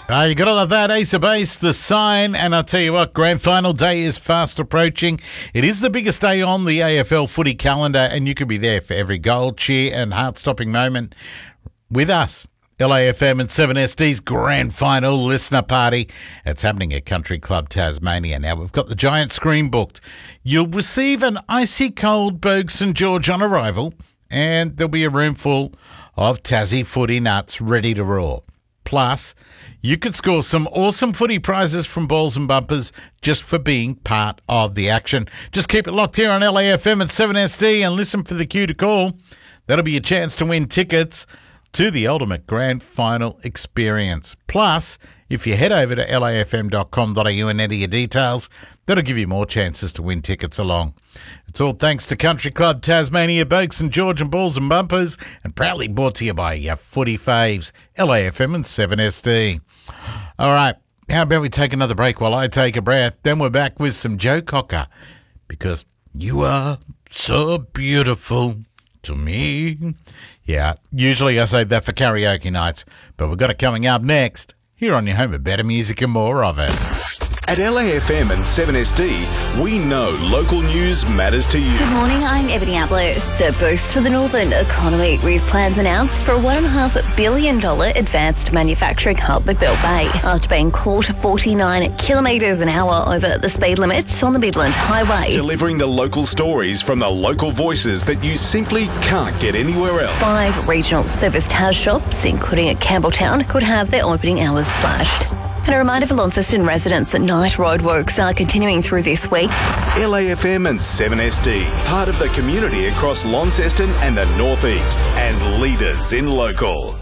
You got to love that. Ace of Base, The Sign, and I'll tell you what, grand final day is fast approaching. It is the biggest day on the AFL footy calendar, and you could be there for every goal, cheer and heart-stopping moment with us. LAFM and 7SD's grand final listener party. It's happening at Country Club Tasmania. Now, we've got the giant screen booked. You'll receive an icy cold Bogue St George on arrival, and there'll be a room full of Tassie footy nuts ready to roar. Plus, you could score some awesome footy prizes from Balls and Bumpers just for being part of the action. Just keep it locked here on LAFM at 7SD and listen for the cue to call. That'll be your chance to win tickets to the ultimate grand final experience. Plus, if you head over to lafm.com.au and enter your details, that'll give you more chances to win tickets along. It's all thanks to Country Club Tasmania, Bogue St George and Balls and Bumpers, and proudly brought to you by your footy faves, LAFM and 7SD. All right, how about we take another break while I take a breath? Then we're back with some Joe Cocker, because you are so beautiful to me. Yeah, usually I save that for karaoke nights, but we've got it coming up next here on your home of better music and more of it. At LAFM and 7SD, we know local news matters to you. Good morning, I'm Ebony Ablett. The boost for the northern economy with plans announced for a $1.5 billion advanced manufacturing hub at Bell Bay after being caught 49 kilometres an hour over the speed limit on the Midland Highway. Delivering the local stories from the local voices that you simply can't get anywhere else. 5 regional service TAS shops, including at Campbelltown, could have their opening hours slashed. And a reminder for Launceston residents that night roadworks are continuing through this week. LAFM and 7SD, part of the community across Launceston and the Northeast, and leaders in local.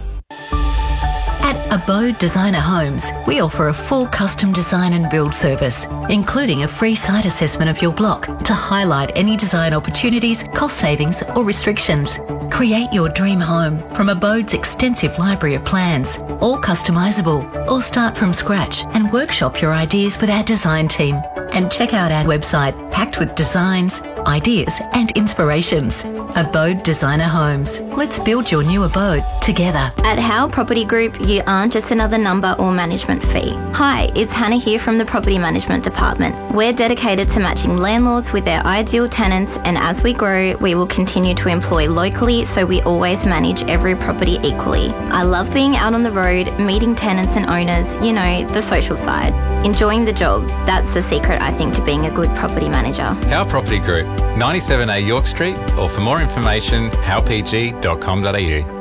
At Abode Designer Homes, we offer a full custom design and build service, including a free site assessment of your block to highlight any design opportunities, cost savings or restrictions. Create your dream home from Abode's extensive library of plans, all customisable, or start from scratch and workshop your ideas with our design team. And check out our website packed with designs, ideas and inspirations. Abode Designer Homes. Let's build your new abode together. At Howe Property Group, you aren't just another number or management fee. Hi, it's Hannah here from the Property Management Department. We're dedicated to matching landlords with their ideal tenants, and as we grow, we will continue to employ locally so we always manage every property equally. I love being out on the road, meeting tenants and owners, you know, the social side. Enjoying the job, that's the secret, I think, to being a good property manager. Howe Property Group, 97A York Street, or for more information, howpg.com.au.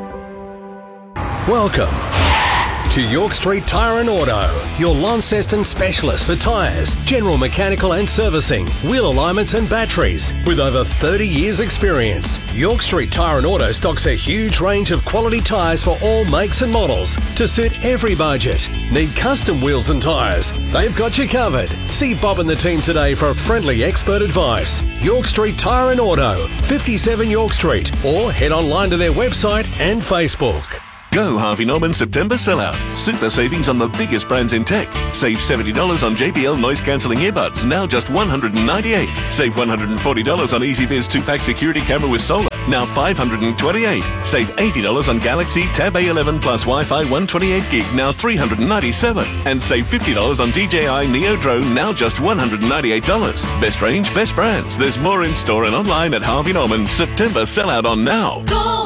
Welcome to York Street Tyre and Auto, your Launceston specialist for tyres, general mechanical and servicing, wheel alignments and batteries. With over 30 years experience, York Street Tyre and Auto stocks a huge range of quality tyres for all makes and models to suit every budget. Need custom wheels and tyres? They've got you covered. See Bob and the team today for friendly expert advice. York Street Tyre and Auto, 57 York Street, or head online to their website and Facebook. Go Harvey Norman September sellout. Super savings on the biggest brands in tech. Save $70 on JBL noise cancelling earbuds, now just $198. Save $140 on EasyViz 2-pack security camera with solar, now $528. Save $80 on Galaxy Tab A11 plus Wi-Fi 128 gig, now $397. And save $50 on DJI Neo Drone, now just $198. Best range, best brands. There's more in store and online at Harvey Norman. September sellout on now. Go!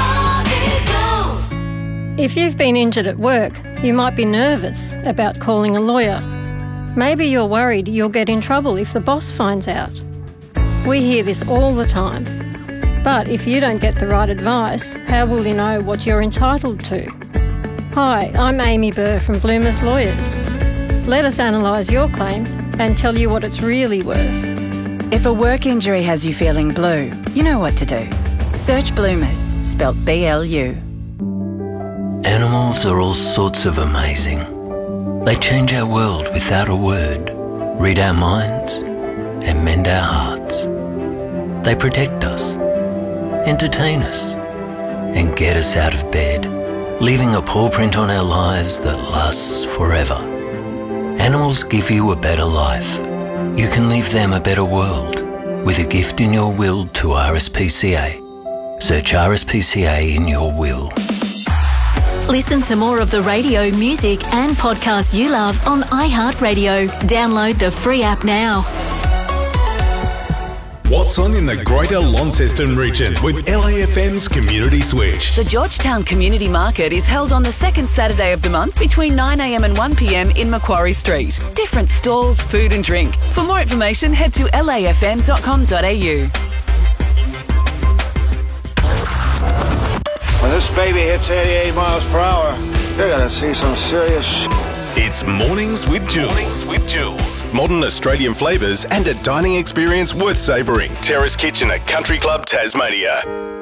If you've been injured at work, you might be nervous about calling a lawyer. Maybe you're worried you'll get in trouble if the boss finds out. We hear this all the time. But if you don't get the right advice, how will you know what you're entitled to? Hi, I'm Amy Burr from Bloomers Lawyers. Let us analyse your claim and tell you what it's really worth. If a work injury has you feeling blue, you know what to do. Search Bloomers, spelt B-L-U. Animals are all sorts of amazing. They change our world without a word, read our minds, and mend our hearts. They protect us, entertain us, and get us out of bed, leaving a paw print on our lives that lasts forever. Animals give you a better life. You can leave them a better world with a gift in your will to RSPCA. Search RSPCA in your will. Listen to more of the radio, music and podcasts you love on iHeartRadio. Download the free app now. What's on in the Greater Launceston region with LAFM's Community Switch? The Georgetown Community Market is held on the second Saturday of the month between 9am and 1pm in Macquarie Street. Different stalls, food and drink. For more information, head to lafm.com.au. When this baby hits 88 miles per hour, you're gonna see some serious shit. It's Mornings with Jules. Modern Australian flavours and a dining experience worth savouring. Terrace Kitchen at Country Club, Tasmania.